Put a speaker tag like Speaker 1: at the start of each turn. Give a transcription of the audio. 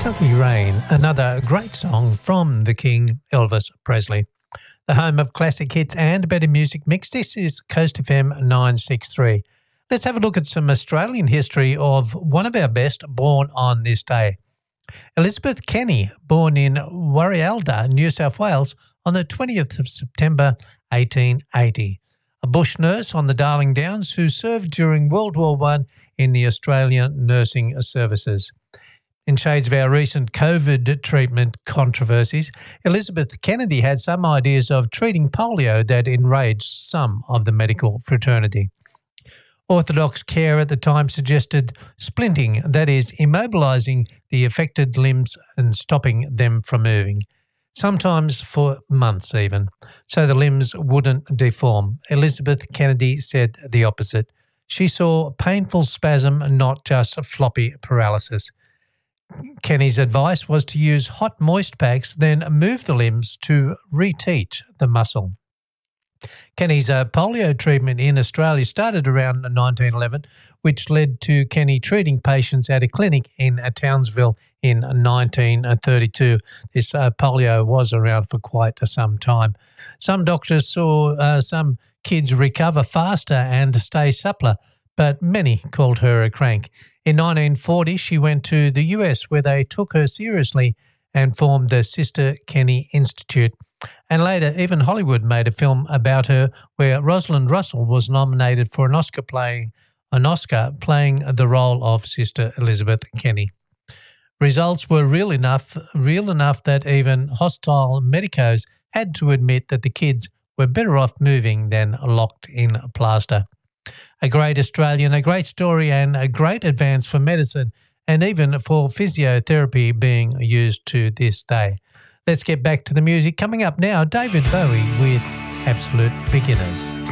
Speaker 1: Kentucky Rain, another great song from the King, Elvis Presley. The home of classic hits and better music mix. This is Coast FM 963. Let's have a look at some Australian history of one of our best born on this day. Elizabeth Kenny, born in Warialda, New South Wales, on the 20th of September 1880. A bush nurse on the Darling Downs who served during World War I in the Australian Nursing Services. In shades of our recent COVID treatment controversies, Elizabeth Kennedy had some ideas of treating polio that enraged some of the medical fraternity. Orthodox care at the time suggested splinting, that is, immobilising the affected limbs and stopping them from moving, sometimes for months even, so the limbs wouldn't deform. Elizabeth Kennedy said the opposite. She saw painful spasm, not just floppy paralysis. Kenny's advice was to use hot moist packs, then move the limbs to reteach the muscle. Kenny's polio treatment in Australia started around 1911, which led to Kenny treating patients at a clinic in Townsville in 1932. This polio was around for quite some time. Some doctors saw some kids recover faster and stay suppler, but many called her a crank. In 1940, she went to the US where they took her seriously and formed the Sister Kenny Institute. And later, even Hollywood made a film about her where Rosalind Russell was nominated for an Oscar playing the role of Sister Elizabeth Kenny. Results were real enough that even hostile medicos had to admit that the kids were better off moving than locked in plaster. A great Australian, a great story, and a great advance for medicine and even for physiotherapy being used to this day. Let's get back to the music. Coming up now, David Bowie with Absolute Beginners.